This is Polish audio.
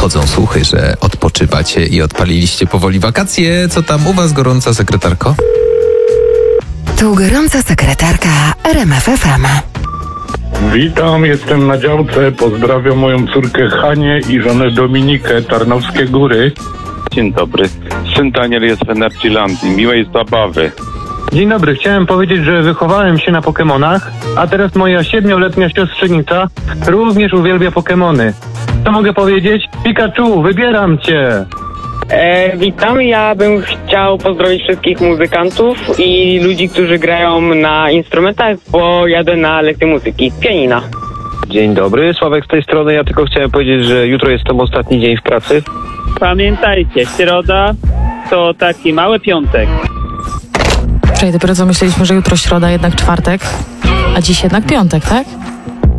Chodzą słuchy, że odpoczywacie i odpaliliście powoli wakacje. Co tam u was, gorąca sekretarko? Tu gorąca sekretarka RMF FM. Witam, jestem na działce. Pozdrawiam moją córkę Hanię i żonę Dominikę, Tarnowskie Góry. Dzień dobry. Syn Daniel jest w Energylandii. Miłej zabawy. Dzień dobry, chciałem powiedzieć, że wychowałem się na Pokemonach, a teraz moja 7-letnia siostrzenica również uwielbia Pokemony. Co mogę powiedzieć? Pikachu, wybieram cię! Witam, ja bym chciał pozdrowić wszystkich muzykantów i ludzi, którzy grają na instrumentach, bo jadę na lekcję muzyki, pianina. Dzień dobry, Sławek z tej strony, ja tylko chciałem powiedzieć, że jutro jest to ostatni dzień w pracy. Pamiętajcie, środa to taki mały piątek. Wczoraj dopiero co myśleliśmy, że jutro środa, jednak czwartek, a dziś jednak piątek, tak?